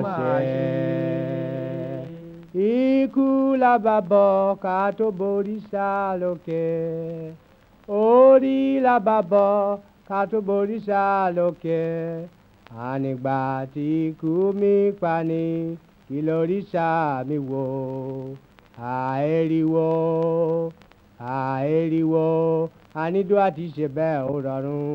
ṣe. Ikú làbàbọ̀ ká tó bòrìṣà lókè. Orí làbàbọ̀ ká tó bòrìṣà lókè. Ànígbà tí ikú mi pani kí lòrìṣà mi wò. Àìríwó àìríwó ànídùú àti ṣe bẹ́ẹ̀ ó rọrùn.